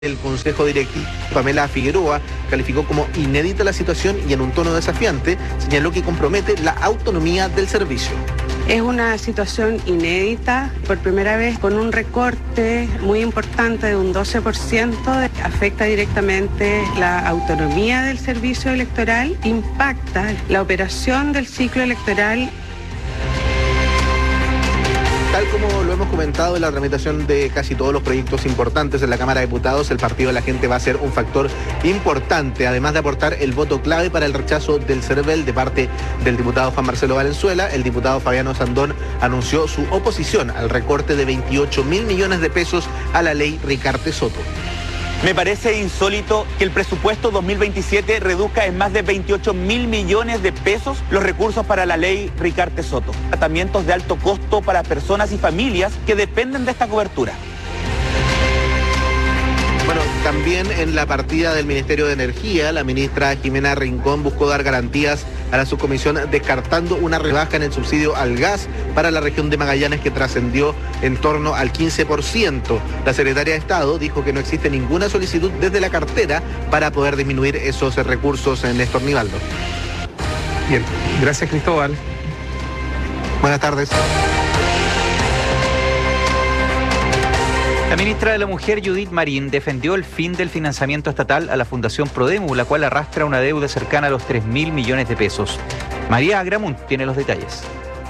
El Consejo Directivo, Pamela Figueroa, calificó como inédita la situación y en un tono desafiante señaló que compromete la autonomía del servicio. Es una situación inédita, por primera vez con un recorte muy importante de un 12%, afecta directamente la autonomía del servicio electoral, impacta la operación del ciclo electoral. Tal como lo hemos comentado en la tramitación de casi todos los proyectos importantes en la Cámara de Diputados, el Partido de la Gente va a ser un factor importante, además de aportar el voto clave para el rechazo del CERVEL de parte del diputado Juan Marcelo Valenzuela. El diputado Fabiano Sandón anunció su oposición al recorte de 28.000 millones de pesos a la ley Ricardo Soto. Me parece insólito que el presupuesto 2027 reduzca en más de 28.000 millones de pesos los recursos para la ley Ricardo Soto. Tratamientos de alto costo para personas y familias que dependen de esta cobertura. Bueno, también en la partida del Ministerio de Energía, la ministra Jimena Rincón buscó dar garantías a la subcomisión descartando una rebaja en el subsidio al gas para la región de Magallanes que trascendió en torno al 15%. La secretaria de Estado dijo que no existe ninguna solicitud desde la cartera para poder disminuir esos recursos en Néstor Nivaldo. Bien, gracias Cristóbal. Buenas tardes. La ministra de la Mujer, Judith Marín, defendió el fin del financiamiento estatal a la Fundación Prodemu, la cual arrastra una deuda cercana a los 3.000 millones de pesos. María Agramunt tiene los detalles.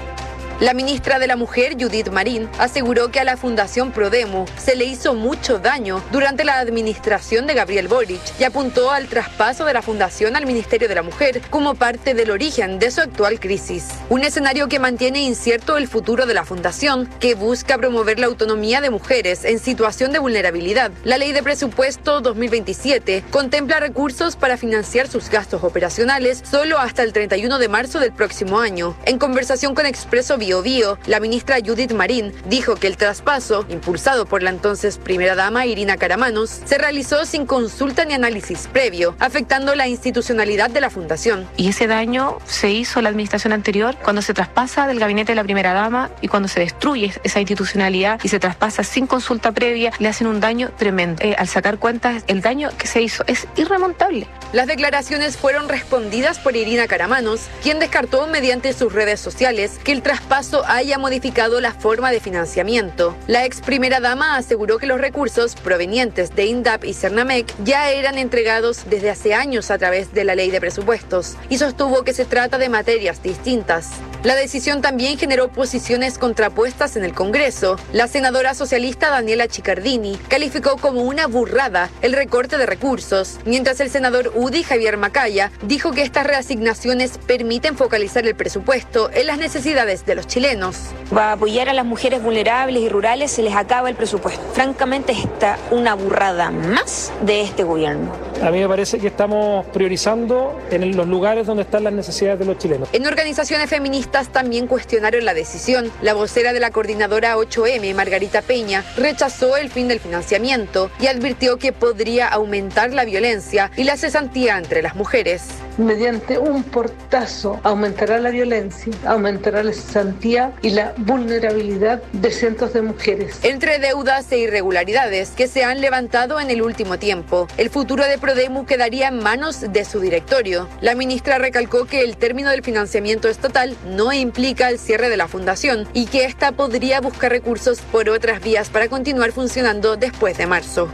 La ministra de la Mujer, Judith Marín, aseguró que a la Fundación Prodemu se le hizo mucho daño durante la administración de Gabriel Boric y apuntó al traspaso de la Fundación al Ministerio de la Mujer como parte del origen de su actual crisis. Un escenario que mantiene incierto el futuro de la Fundación, que busca promover la autonomía de mujeres en situación de vulnerabilidad. La Ley de Presupuesto 2027 contempla recursos para financiar sus gastos operacionales solo hasta el 31 de marzo del próximo año. En conversación con Expreso Bio, la ministra Judith Marín dijo que el traspaso, impulsado por la entonces primera dama Irina Karamanos, se realizó sin consulta ni análisis previo, afectando la institucionalidad de la fundación. Y ese daño se hizo en la administración anterior cuando se traspasa del gabinete de la primera dama y cuando se destruye esa institucionalidad y se traspasa sin consulta previa, le hacen un daño tremendo. Al sacar cuentas, el daño que se hizo es irremontable. Las declaraciones fueron respondidas por Irina Karamanos, quien descartó mediante sus redes sociales que el traspaso haya modificado la forma de financiamiento. La ex primera dama aseguró que los recursos provenientes de INDAP y Cernamec ya eran entregados desde hace años a través de la ley de presupuestos y sostuvo que se trata de materias distintas. La decisión también generó posiciones contrapuestas en el Congreso. La senadora socialista Daniela Chiccardini calificó como una burrada el recorte de recursos, mientras el senador UDI Javier Macaya dijo que estas reasignaciones permiten focalizar el presupuesto en las necesidades de los chilenos. Para apoyar a las mujeres vulnerables y rurales se les acaba el presupuesto. Francamente, está una burrada más de este gobierno. A mí me parece que estamos priorizando en los lugares donde están las necesidades de los chilenos. En organizaciones feministas también cuestionaron la decisión. La vocera de la coordinadora 8M, Margarita Peña, rechazó el fin del financiamiento y advirtió que podría aumentar la violencia y la cesantía entre las mujeres. Mediante un portazo aumentará la violencia, aumentará la cesantía y la vulnerabilidad de cientos de mujeres. Entre deudas e irregularidades que se han levantado en el último tiempo, el futuro de Prodemu quedaría en manos de su directorio. La ministra recalcó que el término del financiamiento estatal no implica el cierre de la fundación y que ésta podría buscar recursos por otras vías para continuar funcionando después de marzo.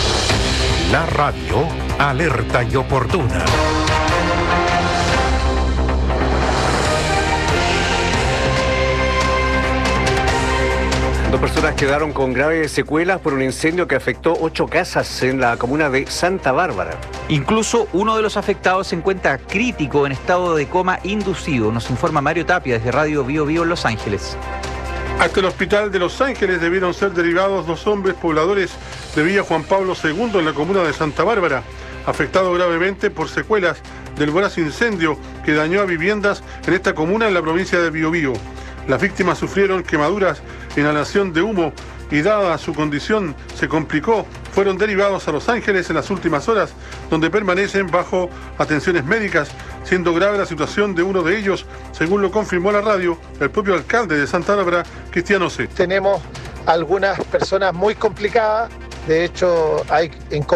La radio alerta y oportuna. Dos personas quedaron con graves secuelas por un incendio que afectó 8 casas en la comuna de Santa Bárbara. Incluso uno de los afectados se encuentra crítico en estado de coma inducido, nos informa Mario Tapia desde Radio Bio Bio en Los Ángeles. Hasta el hospital de Los Ángeles debieron ser derivados 2 hombres pobladores de Villa Juan Pablo II en la comuna de Santa Bárbara, afectados gravemente por secuelas del voraz incendio que dañó a viviendas en esta comuna en la provincia de Biobío. Las víctimas sufrieron quemaduras, inhalación de humo y dada su condición se complicó, fueron derivados a Los Ángeles en las últimas horas, donde permanecen bajo atenciones médicas, siendo grave la situación de uno de ellos, según lo confirmó la radio el propio alcalde de Santa Bárbara, Cristiano C. Tenemos algunas personas muy complicadas De hecho, hay en